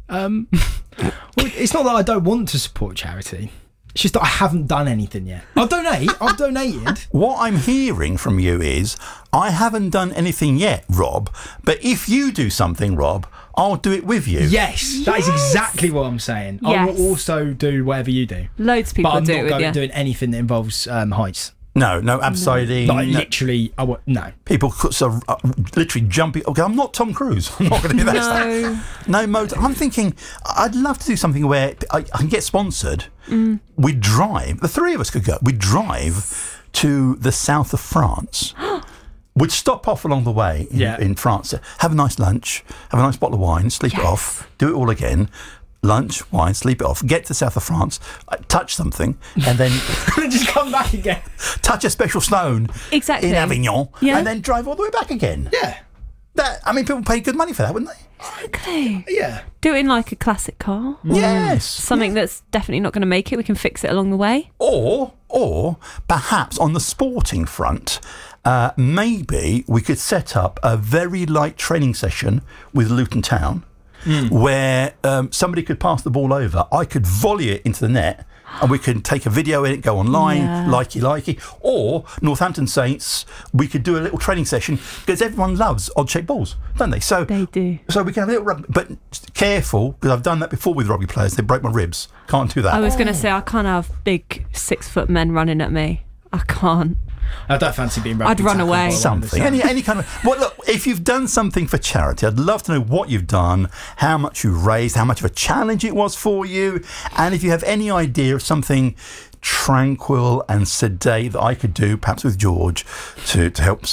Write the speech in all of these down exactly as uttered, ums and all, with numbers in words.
Um, well, it's not that I don't want to support charity. It's just that I haven't done anything yet. I'll donate. I've donated. What I'm hearing from you is, I haven't done anything yet, Rob, but if you do something, Rob, I'll do it with you. Yes, that is exactly what I'm saying. I Yes. will also do whatever you do. Loads of people But I'm do not it with going you. doing anything that involves um, heights. No, no, absolutely. Like, no. literally, I w- no. People could sort of, uh, literally jumping. Okay, I'm not Tom Cruise. I'm not going to do that. No. No mode. I'm thinking, I'd love to do something where I, I can get sponsored. Mm. We drive. The three of us could go. We drive to the south of France. We'd stop off along the way in, Yeah. in France, have a nice lunch, have a nice bottle of wine, sleep it Yes. off, do it all again. Lunch, wine, sleep it off, get to the south of France, uh, touch something, and then Just come back again. touch a special stone Exactly. in Avignon, Yeah. and then drive all the way back again. Yeah. That I mean, people pay good money for that, wouldn't they? Exactly. Yeah. Do it in like a classic car. Yes. Something that's definitely not going to make it. We can fix it along the way. Or, or perhaps on the sporting front, uh, maybe we could set up a very light training session with Luton Town, mm. where um, somebody could pass the ball over. I could volley it into the net, and we could take a video in it, go online, Yeah. likey likey. Or Northampton Saints, we could do a little training session because everyone loves odd-shaped balls, don't they? So They do. So we can have a little rugby, but careful because I've done that before with rugby players. They break my ribs. Can't do that. I was going to say, I can't have big six foot men running at me. I can't. I don't fancy being rugby I'd run tackled away. by one of the Something, any any kind of. Well, look, if you've done something for charity, I'd love to know what you've done, how much you raised, how much of a challenge it was for you, and if you have any idea of something tranquil and sedate that I could do, perhaps with George, to to help.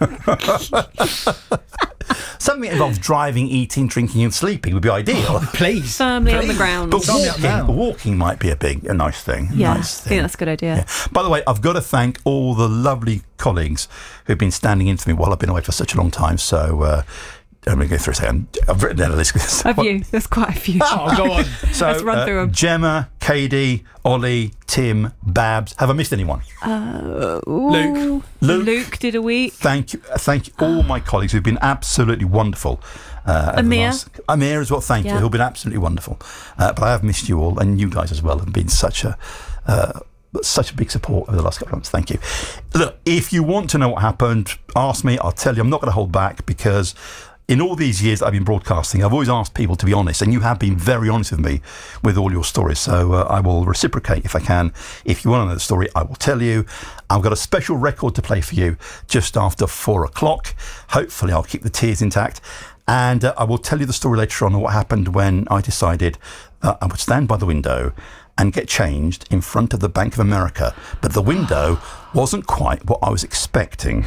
Something that involves driving, eating, drinking, and sleeping would be ideal. Please. Firmly on the Please. ground. But Sign me up now. walking, walking might be a big, a nice thing. Yeah, nice I thing. think that's a good idea. Yeah. By the way, I've got to thank all the lovely colleagues who've been standing in for me while I've been away for such a long time. So uh, I'm going to go through a second. I've written down a list. Have you? There's quite a few. Oh, go on. So, Let's run uh, through 'em. Gemma, Katie, Ollie, Tim, Babs. Have I missed anyone? Uh, Luke. ooh, Luke. Luke did a week. Thank you. uh, Thank you, all my colleagues who've been absolutely wonderful. Uh, over the Amir. last- Amir as well, thank you, Yeah. who've been absolutely wonderful. Uh, but I have missed you all, and you guys as well have been such a uh, such a big support over the last couple of months. Thank you. Look, if you want to know what happened, ask me. I'll tell you. I'm not going to hold back because in all these years that I've been broadcasting, I've always asked people to be honest, and you have been very honest with me with all your stories. So uh, I will reciprocate if I can. If you want to know the story, I will tell you. I've got a special record to play for you just after four o'clock. Hopefully, I'll keep the tears intact. And uh, I will tell you the story later on of what happened when I decided that I would stand by the window and get changed in front of the Bank of America. But the window wasn't quite what I was expecting.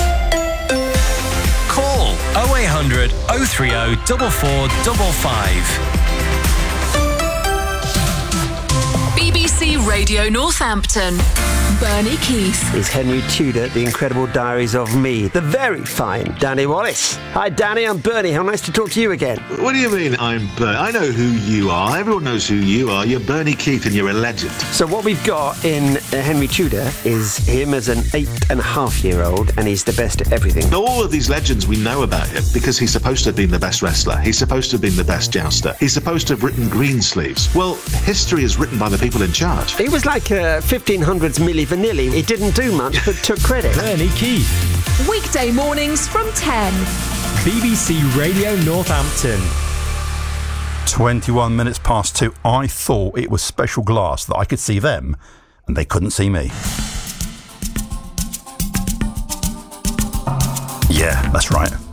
Call oh eight hundred, oh three oh, four four five five. B B C Radio Northampton. Bernie Keith. Is Henry Tudor, The Incredible Diaries of Me, the very fine Danny Wallace. Hi, Danny, I'm Bernie. How nice to talk to you again. What do you mean I'm Bernie? I know who you are. Everyone knows who you are. You're Bernie Keith and you're a legend. So what we've got in uh, Henry Tudor is him as an eight and a half year old, and he's the best at everything. All of these legends we know about him because he's supposed to have been the best wrestler. He's supposed to have been the best jouster. He's supposed to have written Greensleeves. Well, history is written by the people in charge. He was like a fifteen hundreds Milli Vanilli. He didn't do much, but took credit. Bernie Keith. Weekday mornings from ten. B B C Radio Northampton. twenty-one minutes past two. I thought it was special glass that I could see them and they couldn't see me. Yeah, that's right.